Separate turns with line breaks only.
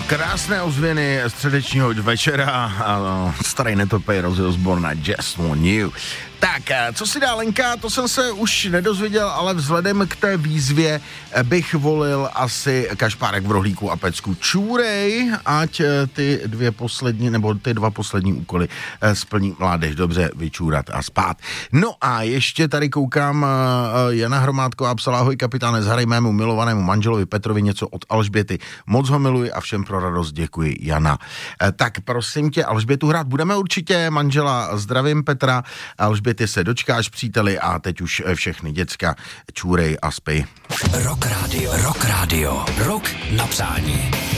Krásné ozvěny středečního večera a starý netopej rozjel sbor na Just Want You. Tak, co si dá Lenka, to jsem se už nedozvěděl, ale vzhledem k té výzvě bych volil asi kašpárek v rohlíku a pecku. Čůrej, ať ty dva poslední úkoly splní mládež dobře vyčůrat a spát. No a ještě tady koukám, Jana Hromádková psala: ahoj kapitáne, zhraj mému milovanému manželovi Petrovi něco od Alžběty. Moc ho miluji a všem pro radost děkuji, Jana. Tak prosím tě, Alžbětu hrát budeme určitě, manžela zdravím Petra, Alžběty se dočkáš, příteli, a teď už všechny děcka čůrej a spí.
Rock Radio, rock na přání.